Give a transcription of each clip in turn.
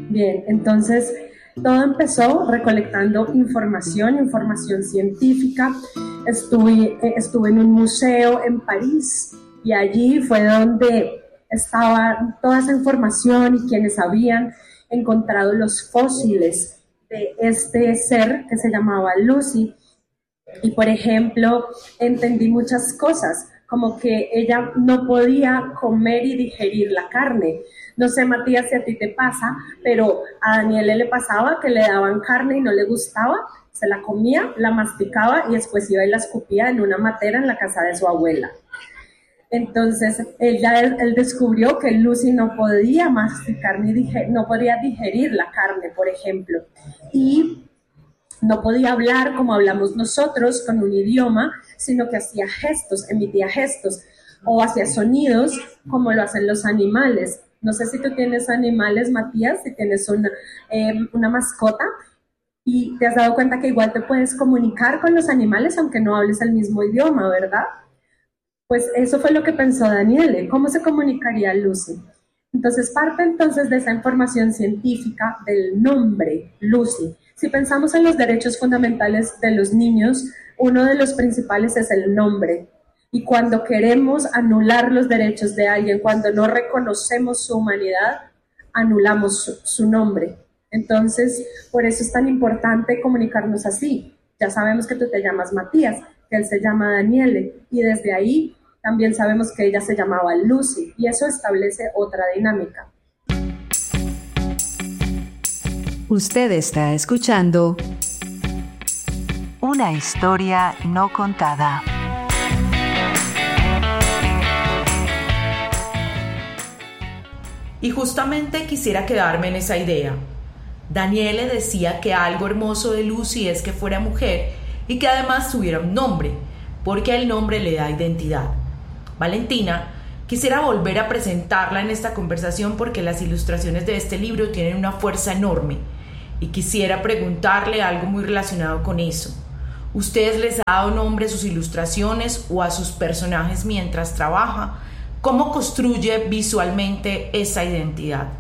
Bien, entonces todo empezó recolectando información científica. Estuve en un museo en París y allí fue donde estaba toda esa información y quienes habían encontrado los fósiles de este ser que se llamaba Lucy. Y por ejemplo, entendí muchas cosas, como que ella no podía comer y digerir la carne. No sé, Matías, si a ti te pasa, pero a Daniele le pasaba que le daban carne y no le gustaba, se la comía, la masticaba y después iba y la escupía en una matera en la casa de su abuela. Entonces él descubrió que Lucy no podía masticar no podía digerir la carne, por ejemplo, y no podía hablar como hablamos nosotros con un idioma, sino que hacía gestos, emitía gestos o hacía sonidos como lo hacen los animales. No sé si tú tienes animales, Matías, si tienes una mascota y te has dado cuenta que igual te puedes comunicar con los animales aunque no hables el mismo idioma, ¿verdad? Pues eso fue lo que pensó Daniele. ¿Cómo se comunicaría Lucy? Entonces parte entonces de esa información científica del nombre Lucy. Si pensamos en los derechos fundamentales de los niños, uno de los principales es el nombre. Y cuando queremos anular los derechos de alguien, cuando no reconocemos su humanidad, anulamos su nombre. Entonces, por eso es tan importante comunicarnos así. Ya sabemos que tú te llamas Matías, que él se llama Daniele, y desde ahí también sabemos que ella se llamaba Lucy, y eso establece otra dinámica. Usted está escuchando Una historia no contada. Y justamente quisiera quedarme en esa idea. Daniele decía que algo hermoso de Lucy es que fuera mujer y que además tuviera un nombre, porque el nombre le da identidad. Valentina, quisiera volver a presentarla en esta conversación porque las ilustraciones de este libro tienen una fuerza enorme y quisiera preguntarle algo muy relacionado con eso. ¿Usted les ha dado nombre a sus ilustraciones o a sus personajes mientras trabaja? ¿Cómo construye visualmente esa identidad?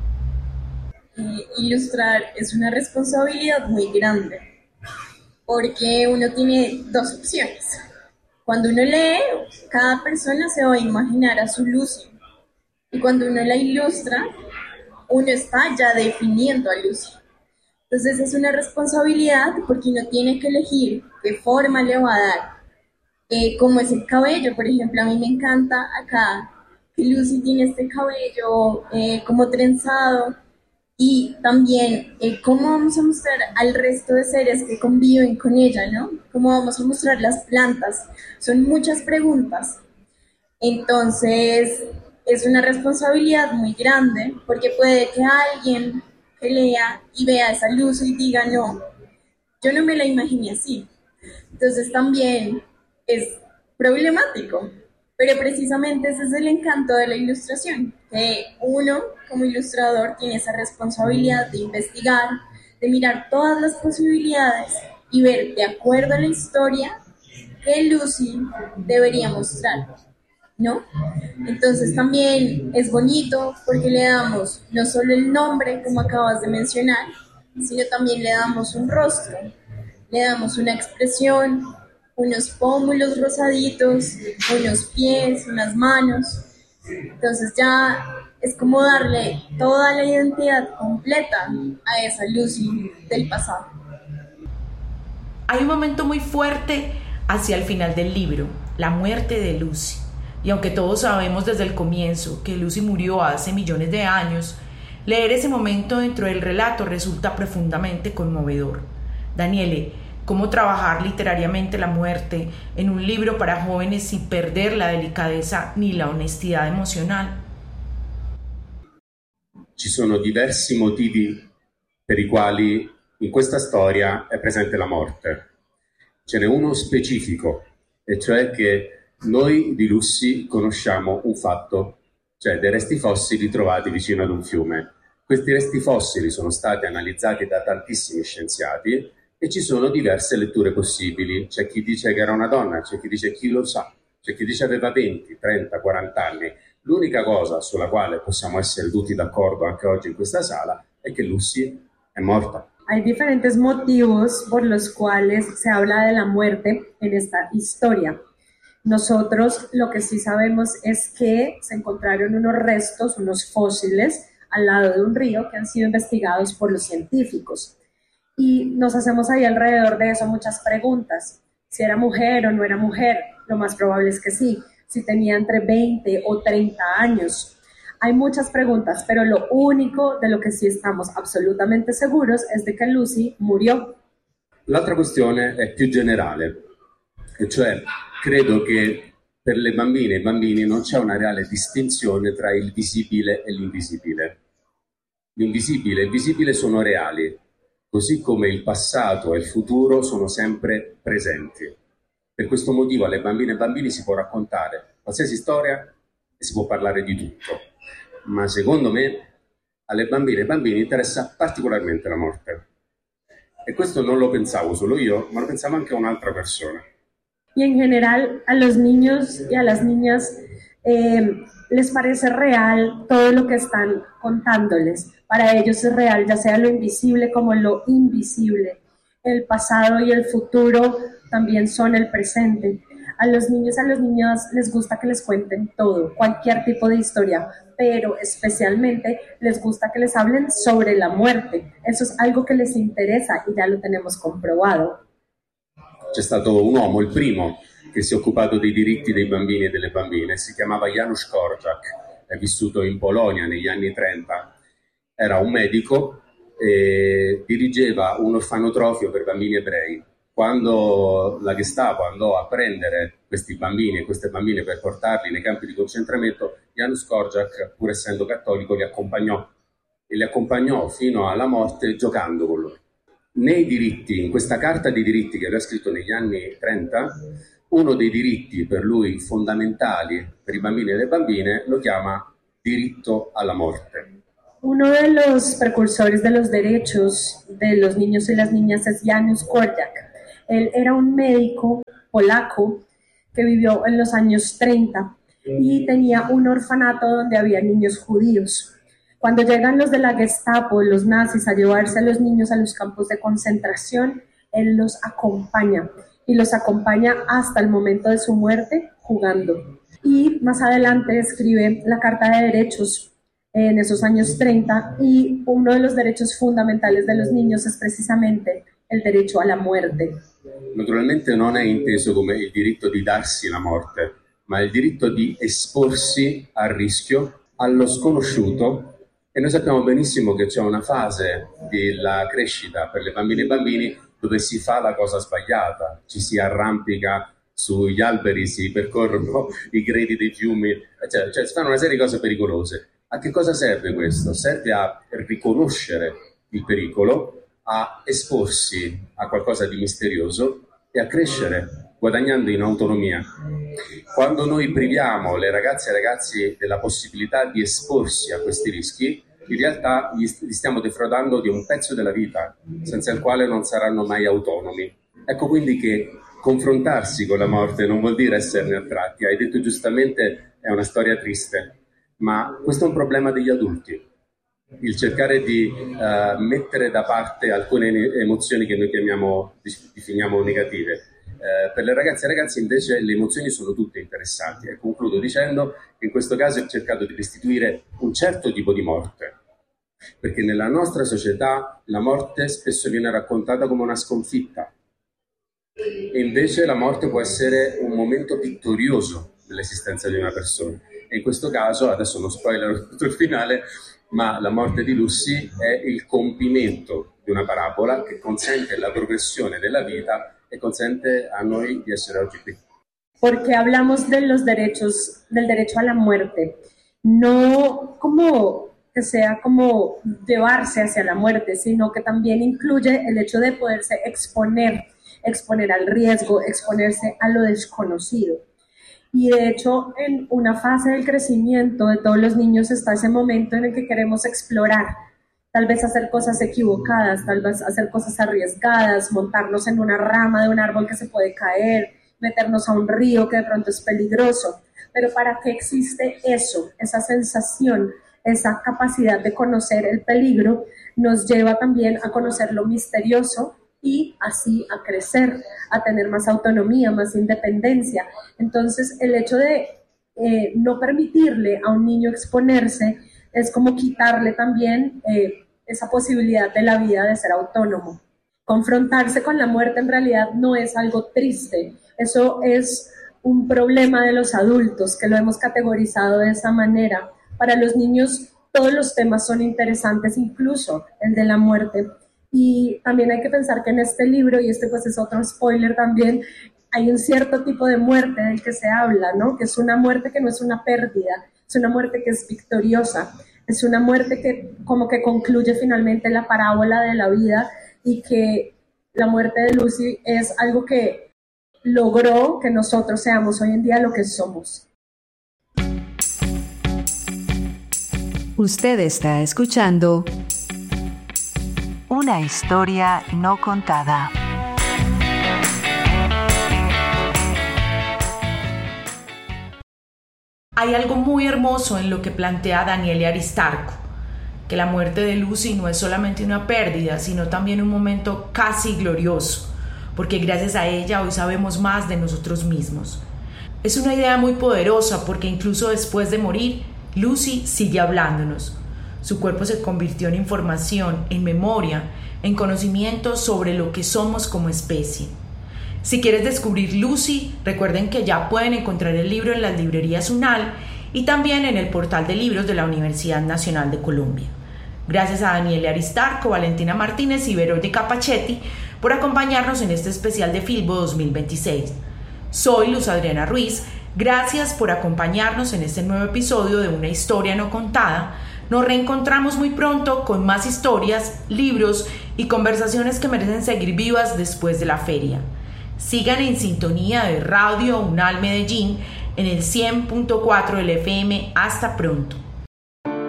Ilustrar es una responsabilidad muy grande porque uno tiene dos opciones. Cuando uno lee, cada persona se va a imaginar a su Lucy, y cuando uno la ilustra, uno está ya definiendo a Lucy. Entonces es una responsabilidad porque uno tiene que elegir qué forma le va a dar, cómo es el cabello. Por ejemplo, a mí me encanta acá que Lucy tiene este cabello como trenzado, y también cómo vamos a mostrar al resto de seres que conviven con ella, ¿no? Cómo vamos a mostrar las plantas. Son muchas preguntas. Entonces es una responsabilidad muy grande porque puede que alguien que lea y vea esa luz y diga, no, yo no me la imaginé así. Entonces también es problemático, pero precisamente ese es el encanto de la ilustración, que uno como ilustrador tiene esa responsabilidad de investigar, de mirar todas las posibilidades y ver de acuerdo a la historia qué Lucy debería mostrar, ¿no? Entonces también es bonito porque le damos no solo el nombre, como acabas de mencionar, sino también le damos un rostro, le damos una expresión, unos pómulos rosaditos, unos pies, unas manos. Entonces ya es como darle toda la identidad completa a esa Lucy del pasado. Hay un momento muy fuerte hacia el final del libro, la muerte de Lucy. Y aunque todos sabemos desde el comienzo que Lucy murió hace millones de años, leer ese momento dentro del relato resulta profundamente conmovedor. Daniele, ¿cómo trabajar literariamente la muerte en un libro para jóvenes sin perder la delicadeza ni la honestidad emocional? Ci sono diversi motivi per i quali in questa storia è presente la morte. Ce n'è uno specifico, e cioè che noi di Lucy conosciamo un fatto, cioè dei resti fossili trovati vicino ad un fiume. Questi resti fossili sono stati analizzati da tantissimi scienziati e ci sono diverse letture possibili. C'è chi dice che era una donna, c'è chi dice chi lo sa, c'è chi dice aveva 20, 30, 40 anni. L'unica cosa sulla quale possiamo essere tutti d'accordo anche oggi in questa sala è che Lucy è morta. Hay diferentes motivos por los cuales se habla de la muerte en esta historia. Nosotros lo que sí sabemos es que se encontraron unos restos, unos fósiles, al lado de un río que han sido investigados por los científicos. Y nos hacemos ahí alrededor de eso muchas preguntas. Si era mujer o no era mujer, lo más probable es que sí. Si tenía entre 20 o 30 años. Hay muchas preguntas, pero lo único de lo que sí estamos absolutamente seguros es de que Lucy murió. L'altra questione è più generale, e cioè credo che per le bambine e i bambini non c'è una reale distinzione tra il visibile e l'invisibile. L'invisibile e il visibile sono reali, così come il passato e il futuro sono sempre presenti. Per questo motivo alle bambine e ai bambini si può raccontare qualsiasi storia e si può parlare di tutto. Ma secondo me alle bambine e ai bambini interessa particolarmente la morte. E questo non lo pensavo solo io, ma lo pensava anche un'altra persona. Y en general a los niños y a las niñas les parece real todo lo que están contándoles. Para ellos es real, ya sea lo invisible como lo invisible. El pasado y el futuro también son el presente. A los niños y a las niñas les gusta que les cuenten todo, cualquier tipo de historia, pero especialmente les gusta que les hablen sobre la muerte. Eso es algo que les interesa y ya lo tenemos comprobado. C'è stato un uomo, il primo, che si è occupato dei diritti dei bambini e delle bambine, si chiamava Janusz Korczak, è vissuto in Polonia negli anni 30, era un medico e dirigeva un orfanotrofio per bambini ebrei. Quando la Gestapo andò a prendere questi bambini e queste bambine per portarli nei campi di concentramento, Janusz Korczak, pur essendo cattolico, li accompagnò fino alla morte giocando con loro. Nei diritti, in questa carta di diritti che aveva scritto negli anni 30, uno dei diritti per lui fondamentali per i bambini e le bambine lo chiama diritto alla morte. Uno de los precursores de los derechos de los niños y las niñas es Janusz Korczak. Él era un médico polaco que vivió en los años 30 y tenía un orfanato donde había niños judíos. Cuando llegan los de la Gestapo, los nazis, a llevarse a los niños a los campos de concentración, él los acompaña y los acompaña hasta el momento de su muerte jugando. Y más adelante escribe la Carta de Derechos en esos años 30 y uno de los derechos fundamentales de los niños es precisamente el derecho a la muerte. Naturalmente non è inteso come il diritto di darsi la morte, ma il diritto di esporsi al rischio, allo sconosciuto. E noi sappiamo benissimo che c'è una fase della crescita per le bambine e i bambini dove si fa la cosa sbagliata, ci si arrampica sugli alberi, si percorrono i greti dei fiumi, cioè si fanno una serie di cose pericolose. A che cosa serve questo? Serve a riconoscere il pericolo, a esporsi a qualcosa di misterioso e a crescere, guadagnando in autonomia. Quando noi priviamo le ragazze e i ragazzi della possibilità di esporsi a questi rischi, in realtà li stiamo defraudando di un pezzo della vita, senza il quale non saranno mai autonomi. Ecco quindi che confrontarsi con la morte non vuol dire esserne attratti. Hai detto giustamente, è una storia triste, ma questo è un problema degli adulti. Il cercare di mettere da parte alcune emozioni che noi definiamo negative. Per le ragazze e i ragazzi invece le emozioni sono tutte interessanti e concludo dicendo che in questo caso ho cercato di restituire un certo tipo di morte, perché nella nostra società la morte spesso viene raccontata come una sconfitta e invece la morte può essere un momento vittorioso dell'esistenza di una persona e in questo caso, adesso non spoiler tutto il finale, ma la morte di Lucy è il compimento di una parabola che consente la progressione della vita e consente a noi di essere oggi qui. Porque hablamos de los derechos, del derecho a la muerte, no como que sea como llevarse hacia la muerte, sino que también incluye el hecho de poderse exponer al riesgo, exponerse a lo desconocido. Y de hecho, en una fase del crecimiento de todos los niños está ese momento en el que queremos explorar, tal vez hacer cosas equivocadas, tal vez hacer cosas arriesgadas, montarnos en una rama de un árbol que se puede caer, meternos a un río que de pronto es peligroso. Pero ¿para qué existe eso, esa sensación, esa capacidad de conocer el peligro nos lleva también a conocer lo misterioso y así a crecer, a tener más autonomía, más independencia. Entonces, el hecho de no permitirle a un niño exponerse es como quitarle también esa posibilidad de la vida de ser autónomo. Confrontarse con la muerte en realidad no es algo triste, eso es un problema de los adultos que lo hemos categorizado de esa manera. Para los niños todos los temas son interesantes, incluso el de la muerte. Y también hay que pensar que en este libro, y este pues es otro spoiler también, hay un cierto tipo de muerte del que se habla, ¿no? Que es una muerte que no es una pérdida, es una muerte que es victoriosa, es una muerte que como que concluye finalmente la parábola de la vida, y que la muerte de Lucy es algo que logró que nosotros seamos hoy en día lo que somos. Usted está escuchando Una historia no contada. Hay algo muy hermoso en lo que plantea Daniele Aristarco, que la muerte de Lucy no es solamente una pérdida, sino también un momento casi glorioso, porque gracias a ella hoy sabemos más de nosotros mismos. Es una idea muy poderosa porque incluso después de morir, Lucy sigue hablándonos. Su cuerpo se convirtió en información, en memoria, en conocimiento sobre lo que somos como especie. Si quieres descubrir Lucy, recuerden que ya pueden encontrar el libro en las librerías UNAL y también en el portal de libros de la Universidad Nacional de Colombia. Gracias a Daniele Aristarco, Valentina Martínez y Verónica Pachetti por acompañarnos en este especial de Filbo 2026. Soy Luz Adriana Ruiz, gracias por acompañarnos en este nuevo episodio de Una historia no contada. Nos reencontramos muy pronto con más historias, libros y conversaciones que merecen seguir vivas después de la feria. Sigan en sintonía de Radio UNAL Medellín en el 100.4 del FM. Hasta pronto.